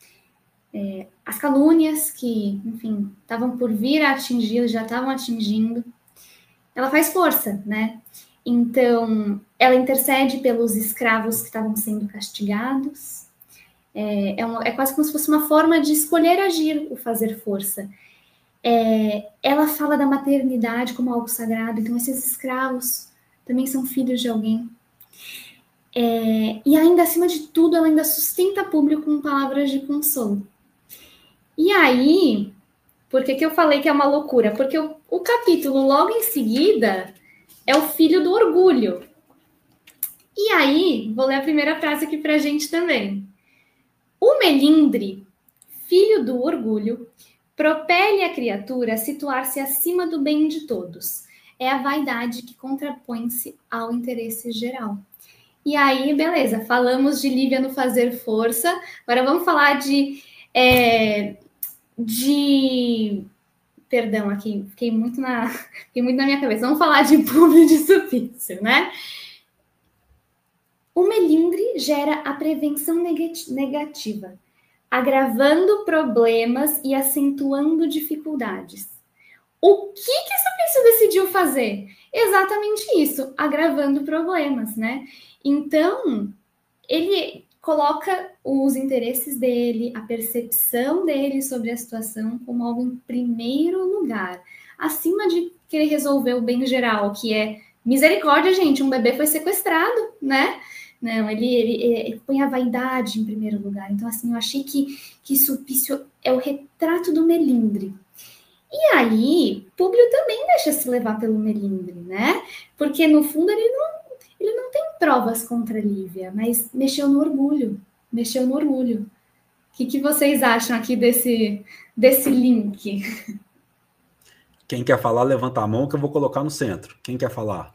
é, as calúnias que, enfim, estavam por vir a atingi-lo, já estavam atingindo, ela faz força, né? Então, ela intercede pelos escravos que estavam sendo castigados. É, é, uma, é quase como se fosse uma forma de escolher agir, o fazer força. É, ela fala da maternidade como algo sagrado, então esses escravos também são filhos de alguém. É, e ainda, acima de tudo, ela ainda sustenta o público com palavras de consolo. E aí, por que, que eu falei que é uma loucura? Porque o, o capítulo logo em seguida é o filho do orgulho. E aí, vou ler a primeira frase aqui pra gente também. O melindre, filho do orgulho, propele a criatura a situar-se acima do bem de todos. É a vaidade que contrapõe-se ao interesse geral. E aí, beleza, falamos de Lívia no fazer força. Agora vamos falar de... É, de... Perdão, aqui, fiquei muito, na, fiquei muito na minha cabeça. Vamos falar de Públio de Sulpício, né? O melindre gera a prevenção negativa, agravando problemas e acentuando dificuldades. O que que Sulpício decidiu fazer? Exatamente isso, agravando problemas, né? Então, ele coloca os interesses dele, a percepção dele sobre a situação como algo em primeiro lugar, acima de querer resolver o bem geral, que é misericórdia, gente, um bebê foi sequestrado, né? Não, ele, ele, ele põe a vaidade em primeiro lugar. Então, assim, eu achei que, que Sulpício é o retrato do melindre. E aí, Públio também deixa se levar pelo melindre, né? Porque, no fundo, ele não, ele não tem provas contra Lívia, mas mexeu no orgulho, mexeu no orgulho. O que, que vocês acham aqui desse, desse link? Quem quer falar, levanta a mão que eu vou colocar no centro. Quem quer falar?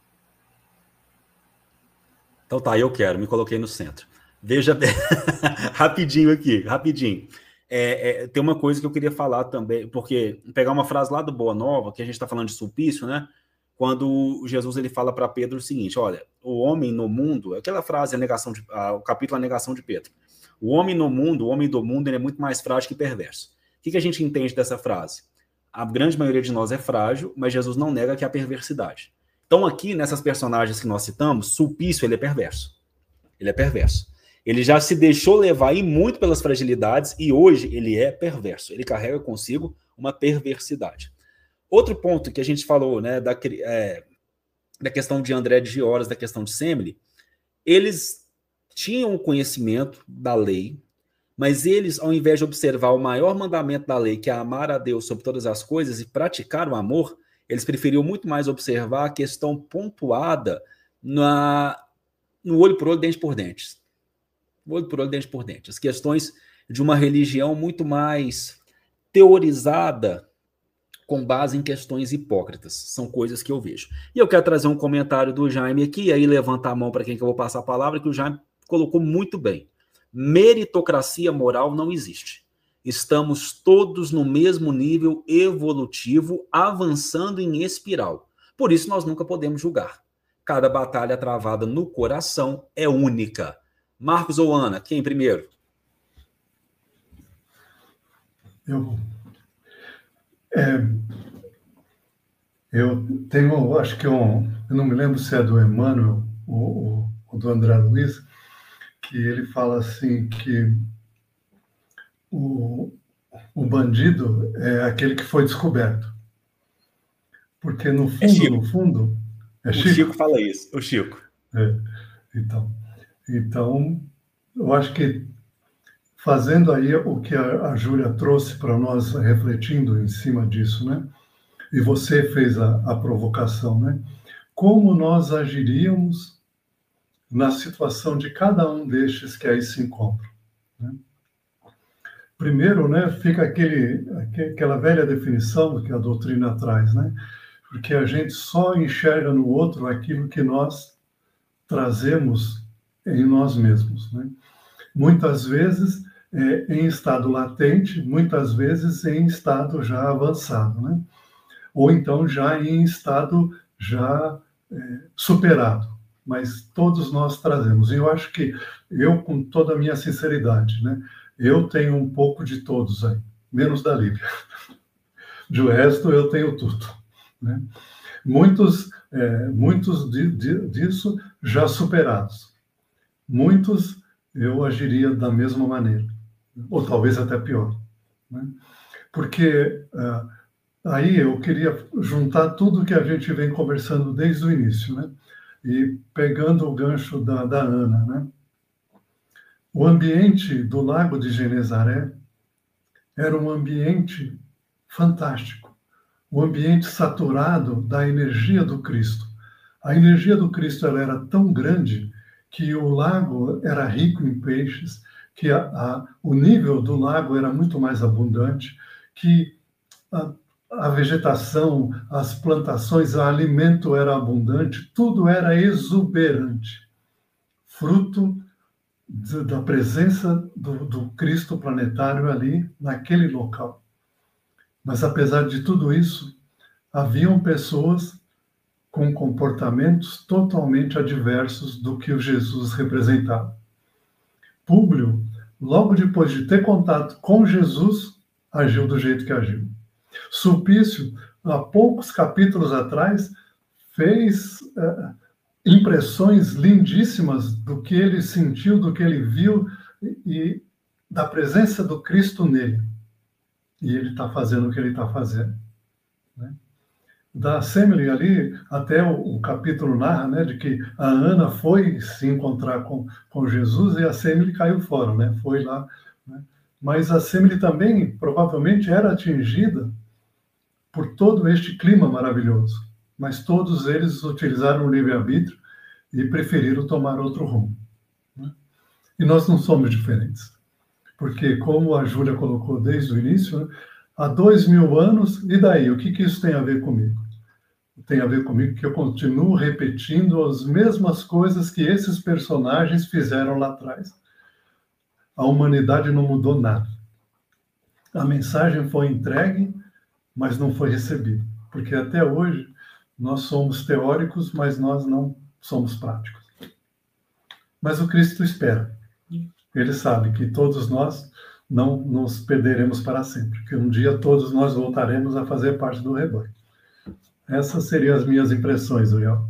Então tá, eu quero, me coloquei no centro. Veja bem, rapidinho aqui, rapidinho. É, é, tem uma coisa que eu queria falar também, porque pegar uma frase lá do Boa Nova, que a gente está falando de Sulpício, né? Quando Jesus ele fala para Pedro o seguinte: olha, o homem no mundo, aquela frase, a negação de, a, o capítulo A Negação de Pedro. O homem no mundo, o homem do mundo, ele é muito mais frágil que perverso. O que, que a gente entende dessa frase? A grande maioria de nós é frágil, mas Jesus não nega que há perversidade. Então aqui, nessas personagens que nós citamos, Sulpício, ele é perverso. Ele é perverso. Ele já se deixou levar aí muito pelas fragilidades e hoje ele é perverso. Ele carrega consigo uma perversidade. Outro ponto que a gente falou, né, da, é, da questão de André de Gioras, da questão de Semele, eles tinham conhecimento da lei, mas eles, ao invés de observar o maior mandamento da lei, que é amar a Deus sobre todas as coisas e praticar o amor, eles preferiam muito mais observar a questão pontuada na, no olho por olho, dente por dente. Olho por olho, dente por dente. As questões de uma religião muito mais teorizada com base em questões hipócritas. São coisas que eu vejo. E eu quero trazer um comentário do Jaime aqui, aí levanta a mão para quem que eu vou passar a palavra, que o Jaime colocou muito bem. Meritocracia moral não existe. Estamos todos no mesmo nível evolutivo, avançando em espiral. Por isso nós nunca podemos julgar. Cada batalha travada no coração é única. Marcos ou Ana, quem primeiro? Eu, é, eu tenho, acho que um, eu não me lembro se é do Emmanuel ou, ou do André Luiz, que ele fala assim que o, o bandido é aquele que foi descoberto. Porque no fundo, é no fundo... É o Chico? Chico fala isso, o Chico. É, então... Então, eu acho que fazendo aí o que a, a Júlia trouxe para nós, refletindo em cima disso, né? E você fez a, a provocação, né? Como nós agiríamos na situação de cada um destes que aí se encontram, né? Primeiro, né, fica aquele, aquela velha definição que a doutrina traz, né? Porque a gente só enxerga no outro aquilo que nós trazemos em nós mesmos, né? Muitas vezes é, em estado latente, muitas vezes em estado já avançado, né? Ou então já em estado já é, superado, mas todos nós trazemos. E eu acho que eu, com toda a minha sinceridade, né, eu tenho um pouco de todos aí, menos da Lívia. De resto, eu tenho tudo, né? Muitos, é, muitos de, de, disso já superados. Muitos eu agiria da mesma maneira, ou talvez até pior, né? Porque uh, aí eu queria juntar tudo que a gente vem conversando desde o início, né? E pegando o gancho da, da Ana, né? O ambiente do Lago de Genezaré era um ambiente fantástico, um ambiente saturado da energia do Cristo. A energia do Cristo ela era tão grande que o lago era rico em peixes, que a, a, o nível do lago era muito mais abundante, que a, a vegetação, as plantações, o alimento era abundante, tudo era exuberante, fruto de, da presença do, do Cristo planetário ali, naquele local. Mas, apesar de tudo isso, haviam pessoas com comportamentos totalmente adversos do que o Jesus representava. Públio, logo depois de ter contato com Jesus, agiu do jeito que agiu. Sulpício, há poucos capítulos atrás, fez uh, impressões lindíssimas do que ele sentiu, do que ele viu e, e da presença do Cristo nele. E ele está fazendo o que ele está fazendo. Né? Da Semele ali, até o, o capítulo narra, né, de que a Ana foi se encontrar com, com Jesus e a Semele caiu fora, né, foi lá. Né? Mas a Semele também, provavelmente, era atingida por todo este clima maravilhoso. Mas todos eles utilizaram o livre-arbítrio e preferiram tomar outro rumo. Né? E nós não somos diferentes. Porque, como a Júlia colocou desde o início, né, há dois mil anos, e daí? O que, que isso tem a ver comigo? Tem a ver comigo que eu continuo repetindo as mesmas coisas que esses personagens fizeram lá atrás. A humanidade não mudou nada. A mensagem foi entregue, mas não foi recebida. Porque até hoje nós somos teóricos, mas nós não somos práticos. Mas o Cristo espera. Ele sabe que todos nós não nos perderemos para sempre, que um dia todos nós voltaremos a fazer parte do rebanho. Essas seriam as minhas impressões, Uriel.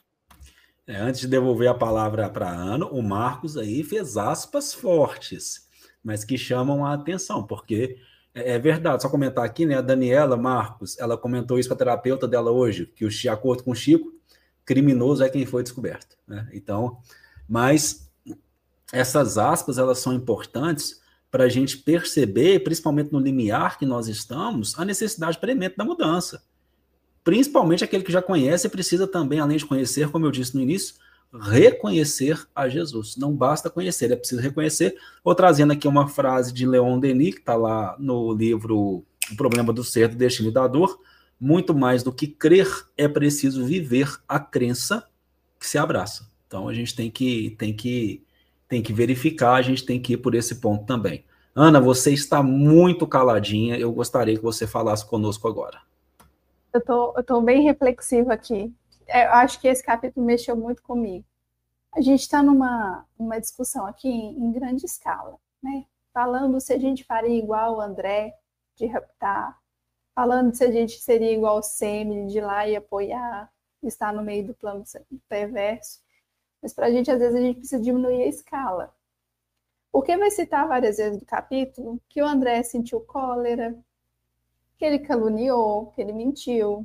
É, antes de devolver a palavra para a Ana, o Marcos aí fez aspas fortes, mas que chamam a atenção, porque é, é verdade, só comentar aqui, né, a Daniela Marcos, ela comentou isso com a terapeuta dela hoje, que, o, de acordo com o Chico, criminoso é quem foi descoberto. Né? Então, mas essas aspas, elas são importantes para a gente perceber, principalmente no limiar que nós estamos, a necessidade premente da mudança. Principalmente aquele que já conhece precisa também, além de conhecer, como eu disse no início, reconhecer a Jesus. Não basta conhecer, é preciso reconhecer. Vou trazendo aqui uma frase de Leon Denis, que está lá no livro O Problema do Ser, do Destino e da Dor. Muito mais do que crer, é preciso viver a crença que se abraça. Então a gente tem que, tem que, tem que verificar, a gente tem que ir por esse ponto também. Ana, você está muito caladinha, eu gostaria que você falasse conosco agora. Eu tô, eu tô bem reflexiva aqui. Eu acho que esse capítulo mexeu muito comigo. A gente está numa uma discussão aqui em, em grande escala, né? Falando se a gente faria igual o André, de raptar, falando se a gente seria igual o Semele, de ir lá e apoiar, estar no meio do plano perverso. Mas para a gente, às vezes, a gente precisa diminuir a escala. Porque vai citar várias vezes do capítulo que o André sentiu cólera, que ele caluniou, que ele mentiu.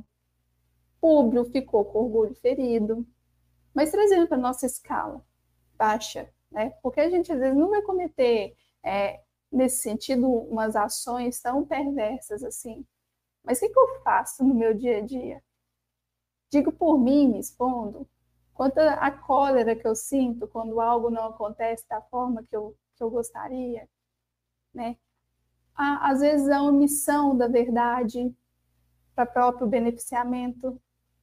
Públio ficou com orgulho ferido. Mas trazendo para a nossa escala baixa, né? Porque a gente, às vezes, não vai cometer, é, nesse sentido, umas ações tão perversas assim. Mas o que, que eu faço no meu dia a dia? Digo por mim, me expondo, quanto a cólera que eu sinto quando algo não acontece da forma que eu, que eu gostaria, né? Às vezes a omissão da verdade para próprio beneficiamento.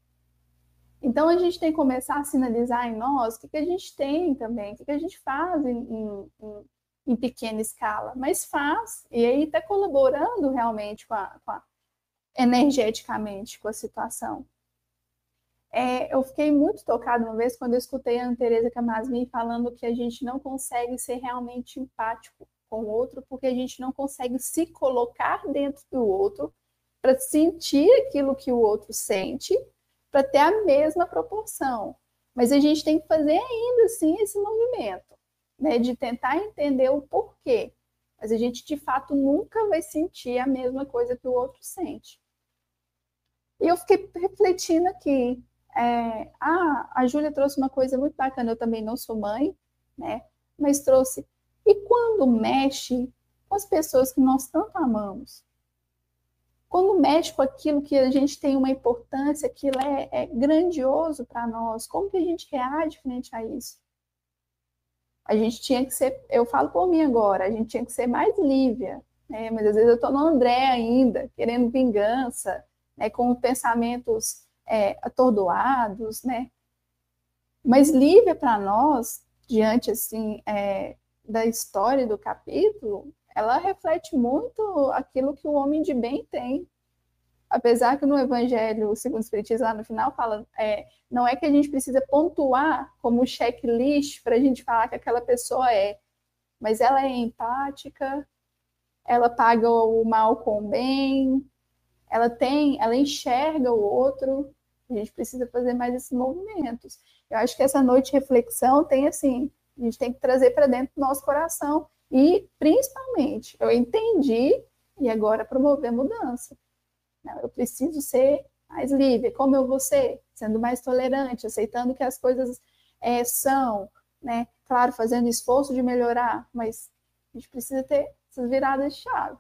Então a gente tem que começar a sinalizar em nós o que, que a gente tem também, o que, que a gente faz em, em, em pequena escala, mas faz, e aí está colaborando realmente com a, com a, energeticamente com a situação. É, eu fiquei muito tocada uma vez quando eu escutei a Ana Teresa Camasmi falando que a gente não consegue ser realmente empático com o outro, porque a gente não consegue se colocar dentro do outro para sentir aquilo que o outro sente, para ter a mesma proporção. Mas a gente tem que fazer ainda assim esse movimento, né, de tentar entender o porquê. Mas a gente, de fato, nunca vai sentir a mesma coisa que o outro sente. E eu fiquei refletindo aqui. É, ah, a Júlia trouxe uma coisa muito bacana, eu também não sou mãe, né, mas trouxe... E quando mexe com as pessoas que nós tanto amamos, quando mexe com aquilo que a gente tem uma importância, aquilo é, é grandioso para nós, como que a gente reage frente a isso? A gente tinha que ser, eu falo por mim agora, a gente tinha que ser mais Lívia, né? Mas às vezes eu estou no André ainda, querendo vingança, né? Com pensamentos é, atordoados, né? Mas Lívia para nós, diante assim... É, da história do capítulo, ela reflete muito aquilo que o homem de bem tem. apesar que no Evangelho segundo o Espiritismo, lá no final, fala, é, não é que a gente precisa pontuar como checklist para a gente falar que aquela pessoa é, mas ela é empática, ela paga o mal com o bem, ela tem, ela enxerga o outro. A gente precisa fazer mais esses movimentos. Eu acho que essa noite de reflexão tem assim, a gente tem que trazer para dentro do nosso coração e, principalmente, eu entendi e agora promover mudança. Eu preciso ser mais livre. Como eu vou ser? Sendo mais tolerante, aceitando que as coisas é, são, né? Claro, fazendo esforço de melhorar, mas a gente precisa ter essas viradas de chave.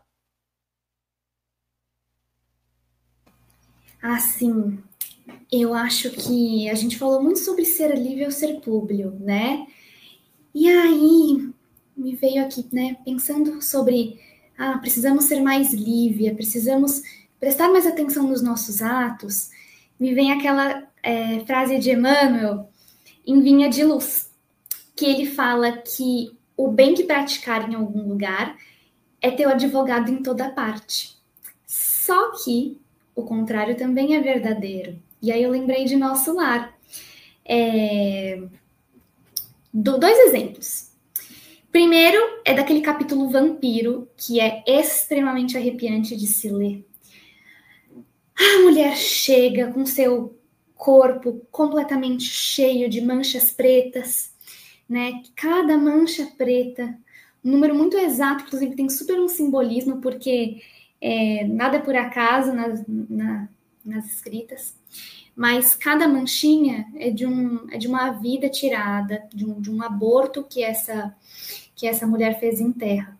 Ah, sim. Eu acho que a gente falou muito sobre ser livre ou ser público, né? E aí me veio aqui, né, pensando sobre, ah, precisamos ser mais livre, precisamos prestar mais atenção nos nossos atos. Me vem aquela é, frase de Emmanuel, em Vinha de Luz, que ele fala que o bem que praticar em algum lugar é teu advogado em toda parte. Só que o contrário também é verdadeiro. E aí eu lembrei de Nosso Lar. É... Do, dois exemplos. Primeiro é daquele capítulo Vampiro, que é extremamente arrepiante de se ler. A mulher chega com seu corpo completamente cheio de manchas pretas, né? Cada mancha preta, um número muito exato, inclusive tem super um simbolismo, porque é, nada é por acaso nas, na, nas escritas. Mas cada manchinha é de, um, é de uma vida tirada, de um, de um aborto que essa, que essa mulher fez em terra.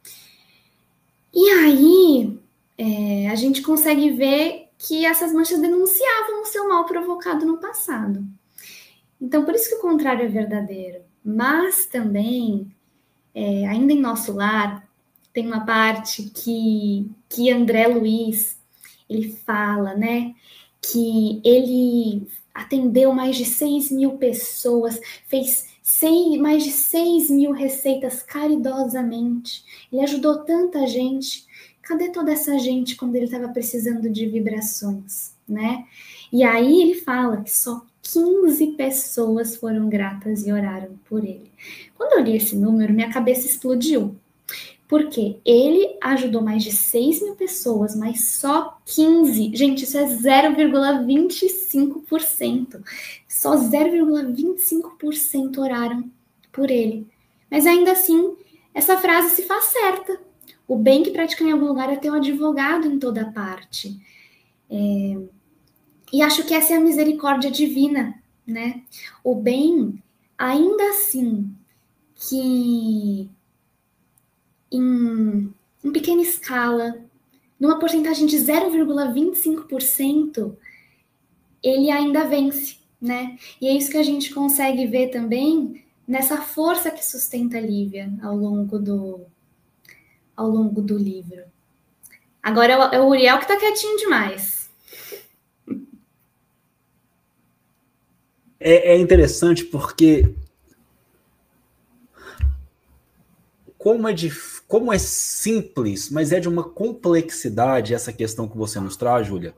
E aí, é, a gente consegue ver que essas manchas denunciavam o seu mal provocado no passado. Então, por isso que o contrário é verdadeiro. Mas também, é, ainda em Nosso Lar, tem uma parte que, que André Luiz, ele fala, né? Que ele atendeu mais de seis mil pessoas, fez seis, mais de seis mil receitas caridosamente. Ele ajudou tanta gente. Cadê toda essa gente quando ele estava precisando de vibrações, né? E aí ele fala que só quinze pessoas foram gratas e oraram por ele. Quando eu li esse número, minha cabeça explodiu. Porque ele ajudou mais de seis mil pessoas, mas só quinze. Gente, isso é zero vírgula vinte e cinco por cento. Só zero vírgula vinte e cinco por cento oraram por ele. Mas ainda assim, essa frase se faz certa. O bem que pratica em algum lugar é ter um advogado em toda parte. É... E acho que essa é a misericórdia divina, né? O bem, ainda assim, que... Em, em pequena escala, numa porcentagem de zero vírgula vinte e cinco por cento, ele ainda vence, né? E é isso que a gente consegue ver também nessa força que sustenta a Lívia ao longo do, ao longo do livro. Agora é o Uriel que tá quietinho demais. É, é interessante porque como é, de, como é simples, mas é de uma complexidade essa questão que você nos traz, Júlia.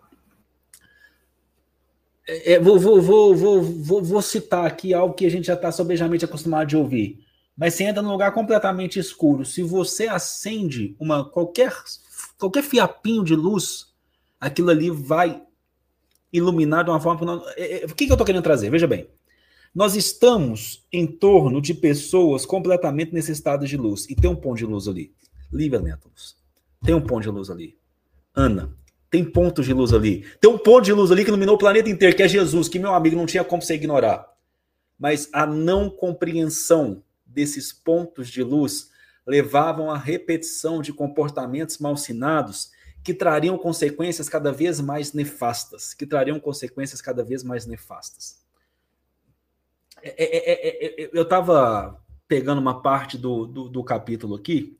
É, vou, vou, vou, vou, vou, vou citar aqui algo que a gente já está sobejamente acostumado de ouvir. Mas você entra num lugar completamente escuro. Se você acende uma, qualquer, qualquer fiapinho de luz, aquilo ali vai iluminar de uma forma... O que, que eu estou querendo trazer? Veja bem. Nós estamos em torno de pessoas completamente necessitadas de luz. E tem um ponto de luz ali. Lívia Netos. Tem um ponto de luz ali. Ana. Tem pontos de luz ali. Tem um ponto de luz ali que iluminou o planeta inteiro, que é Jesus, que, meu amigo, não tinha como você ignorar. Mas a não compreensão desses pontos de luz levavam à repetição de comportamentos mal-sinados que trariam consequências cada vez mais nefastas. Que trariam consequências cada vez mais nefastas. É, é, é, é, eu estava pegando uma parte do, do, do capítulo aqui,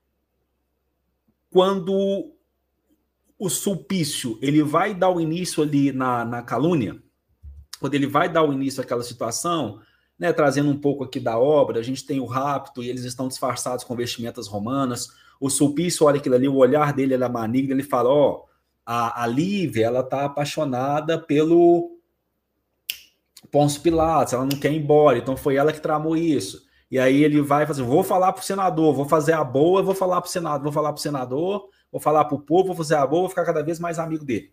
quando o Sulpício ele vai dar o início ali na, na calúnia, quando ele vai dar o início àquela situação, né, trazendo um pouco aqui da obra, a gente tem o rapto e eles estão disfarçados com vestimentas romanas, o Sulpício olha aquilo ali, o olhar dele é maligno, ele fala, ó, a, a Lívia, ela está apaixonada pelo Pôncio Pilatos, ela não quer ir embora, então foi ela que tramou isso. E aí ele vai fazer, vou falar para o senador, vou fazer a boa, vou falar para o senador, vou falar para o senador, vou falar para o povo, vou fazer a boa, vou ficar cada vez mais amigo dele.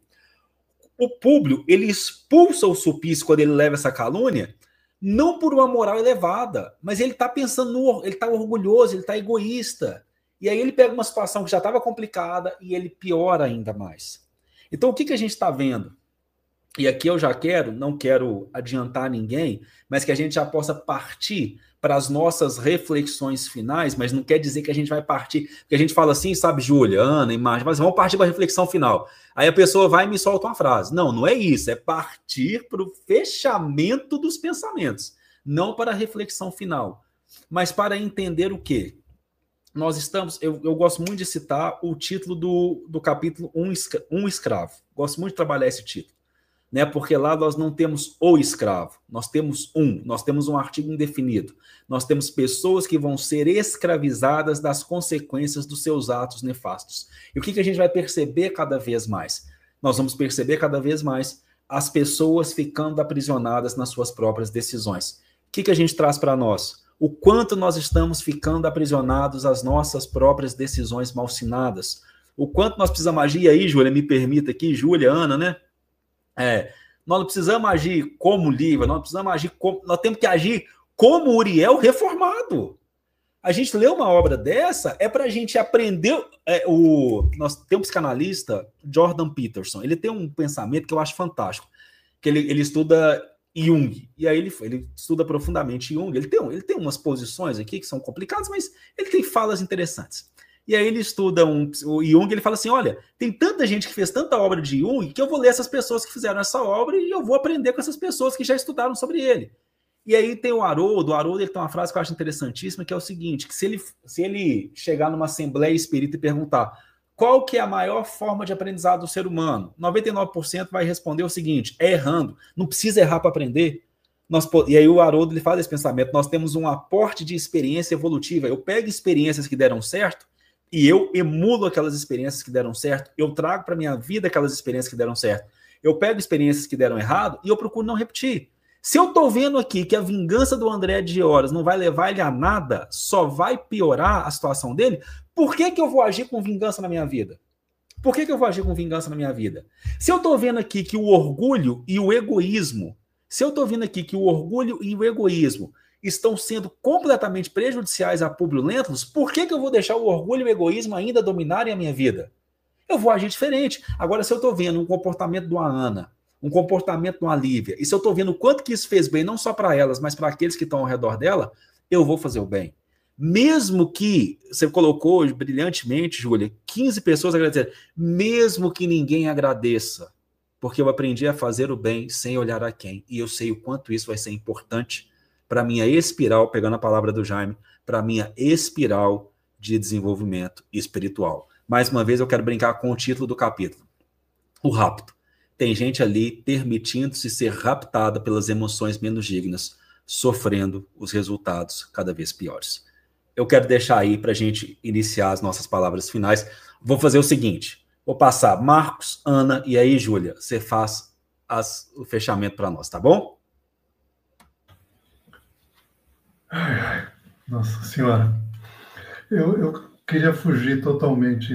O Públio, ele expulsa o Sulpício quando ele leva essa calúnia, não por uma moral elevada, mas ele está pensando, no, ele está orgulhoso, ele está egoísta. E aí ele pega uma situação que já estava complicada e ele piora ainda mais. Então o que, que a gente está vendo? E aqui eu já quero, não quero adiantar ninguém, mas que a gente já possa partir para as nossas reflexões finais, mas não quer dizer que a gente vai partir, porque a gente fala assim, sabe, Júlia, Ana, imagem, mas vamos partir para a reflexão final. Aí a pessoa vai e me solta uma frase. Não, não é isso, é partir para o fechamento dos pensamentos, não para a reflexão final, mas para entender o quê? Nós estamos, eu, eu gosto muito de citar o título do, do capítulo um, um Escravo, gosto muito de trabalhar esse título. Né, porque lá nós não temos o escravo, nós temos um, nós temos um artigo indefinido, nós temos pessoas que vão ser escravizadas das consequências dos seus atos nefastos. E o que, que a gente vai perceber cada vez mais? Nós vamos perceber cada vez mais as pessoas ficando aprisionadas nas suas próprias decisões. O que, que a gente traz para nós? O quanto nós estamos ficando aprisionados às nossas próprias decisões malsinadas. O quanto nós precisamos agir, e aí, Júlia, me permita aqui, Júlia, Ana, né? É, nós não precisamos agir como Lívia, nós não precisamos agir como, nós temos que agir como Uriel reformado. A gente lê uma obra dessa é para a gente aprender. É, o, nós temos um psicanalista, Jordan Peterson, ele tem um pensamento que eu acho fantástico, que ele, ele estuda Jung, e aí ele, ele estuda profundamente Jung, ele tem, ele tem umas posições aqui que são complicadas, mas ele tem falas interessantes. E aí ele estuda um, o Jung, ele fala assim, olha, tem tanta gente que fez tanta obra de Jung que eu vou ler essas pessoas que fizeram essa obra e eu vou aprender com essas pessoas que já estudaram sobre ele. E aí tem o Haroldo, o Haroldo ele tem uma frase que eu acho interessantíssima, que é o seguinte, que se ele, se ele chegar numa assembleia espírita e perguntar qual que é a maior forma de aprendizado do ser humano, noventa e nove por cento vai responder o seguinte, é errando, não precisa errar para aprender. Nós, e aí o Haroldo ele faz esse pensamento, nós temos um aporte de experiência evolutiva, eu pego experiências que deram certo, e eu emulo aquelas experiências que deram certo, eu trago para a minha vida aquelas experiências que deram certo. Eu pego experiências que deram errado e eu procuro não repetir. Se eu estou vendo aqui que a vingança do André de Horas não vai levar ele a nada, só vai piorar a situação dele, por que, que eu vou agir com vingança na minha vida? Por que, que eu vou agir com vingança na minha vida? Se eu estou vendo aqui que o orgulho e o egoísmo, se eu estou vendo aqui que o orgulho e o egoísmo estão sendo completamente prejudiciais a Públio Lentulus, por que, que eu vou deixar o orgulho e o egoísmo ainda dominarem a minha vida? Eu vou agir diferente. Agora, se eu estou vendo um comportamento de uma Ana, um comportamento de uma Lívia, e se eu estou vendo o quanto que isso fez bem, não só para elas, mas para aqueles que estão ao redor dela, eu vou fazer o bem. Mesmo que, você colocou brilhantemente, Júlia, quinze pessoas agradeceram, mesmo que ninguém agradeça, porque eu aprendi a fazer o bem sem olhar a quem, e eu sei o quanto isso vai ser importante para minha espiral, pegando a palavra do Jaime, para minha espiral de desenvolvimento espiritual. Mais uma vez, eu quero brincar com o título do capítulo. O rapto. Tem gente ali permitindo-se ser raptada pelas emoções menos dignas, sofrendo os resultados cada vez piores. Eu quero deixar aí para a gente iniciar as nossas palavras finais. Vou fazer o seguinte, vou passar Marcos, Ana, e aí, Júlia, você faz as, o fechamento para nós, tá bom? Ai, ai, nossa senhora, eu, eu queria fugir totalmente.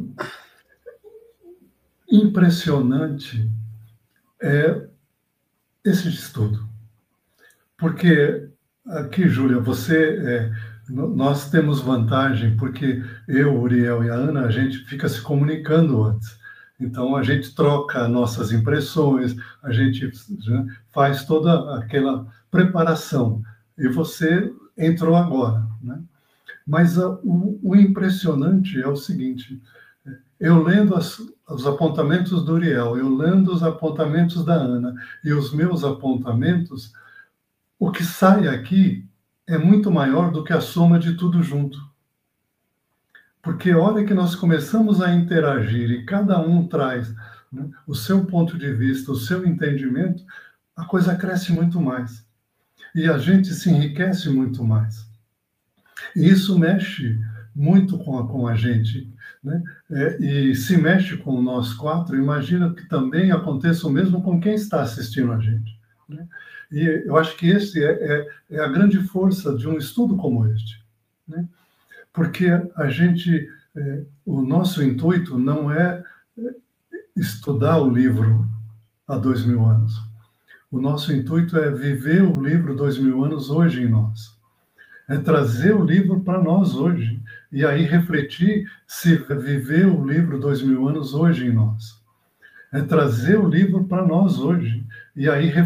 Impressionante é esse estudo, porque aqui, Júlia, você, é, nós temos vantagem, porque eu, Uriel e a Ana, a gente fica se comunicando antes, então a gente troca nossas impressões, a gente, né, faz toda aquela preparação. E você entrou agora, né? Mas a, o, o impressionante é o seguinte, eu lendo as, os apontamentos do Uriel, eu lendo os apontamentos da Ana e os meus apontamentos, o que sai aqui é muito maior do que a soma de tudo junto. Porque a hora que nós começamos a interagir e cada um traz, né, o seu ponto de vista, o seu entendimento, a coisa cresce muito mais. E a gente se enriquece muito mais. E isso mexe muito com a, com a gente, né? É, e se mexe com nós quatro, imagina que também aconteça o mesmo com quem está assistindo a gente, né? E eu acho que esse é, é, é a grande força de um estudo como este, né? Porque a gente, é, o nosso intuito não é estudar o livro há dois mil anos. O nosso intuito é viver o livro dois mil anos hoje em nós. É trazer o livro para nós hoje. E aí refletir se viver o livro dois mil anos hoje em nós. É trazer o livro para nós hoje. E aí